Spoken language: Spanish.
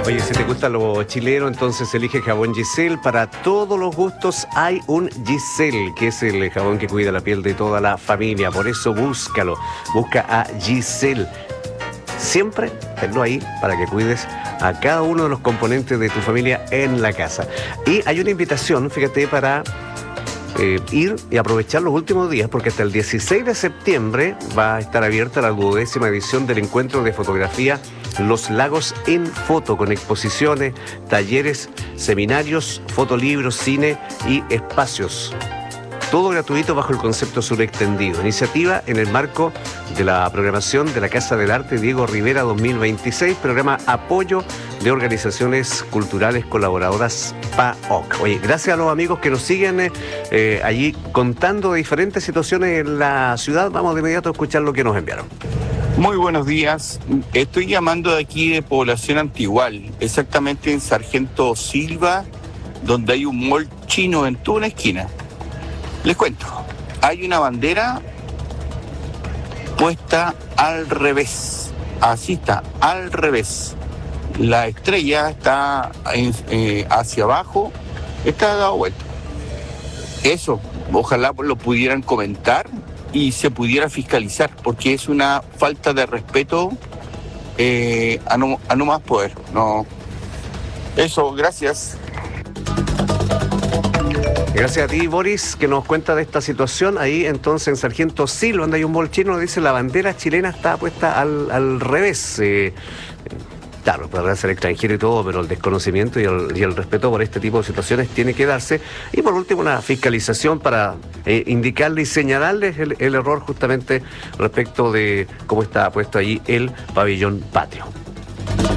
Oye, si te gusta lo chileno, entonces elige jabón Giselle. Para todos los gustos hay un Giselle, que es el jabón que cuida la piel de toda la familia. Por eso búscalo. Busca a Giselle. Siempre tenlo ahí para que cuides a cada uno de los componentes de tu familia en la casa. Y hay una invitación, fíjate, para ir y aprovechar los últimos días, porque hasta el 16 de septiembre va a estar abierta la 12ª edición del encuentro de fotografía Los Lagos en Foto, con exposiciones, talleres, seminarios, fotolibros, cine y espacios. Todo gratuito bajo el concepto surextendido. Iniciativa en el marco de la programación de la Casa del Arte Diego Rivera 2026, programa Apoyo de Organizaciones Culturales Colaboradoras PAOC. Oye, gracias a los amigos que nos siguen allí contando de diferentes situaciones en la ciudad. Vamos de inmediato a escuchar lo que nos enviaron. Muy buenos días. Estoy llamando de aquí de Población Antigual, exactamente en Sargento Silva, donde hay un mall chino en toda una esquina. Les cuento, hay una bandera puesta al revés, así está, al revés. La estrella está hacia abajo, está dado vuelta. Eso, ojalá lo pudieran comentar y se pudiera fiscalizar, porque es una falta de respeto a no más poder. No. Eso, gracias. Gracias a ti, Boris, que nos cuenta de esta situación. Ahí entonces en Sargento Silva, donde hay un mall chino, dice la bandera chilena está puesta al revés. Claro, podrá ser extranjero y todo, pero el desconocimiento y el respeto por este tipo de situaciones tiene que darse. Y por último, una fiscalización para indicarle y señalarles el error justamente respecto de cómo está puesto allí el pabellón patrio.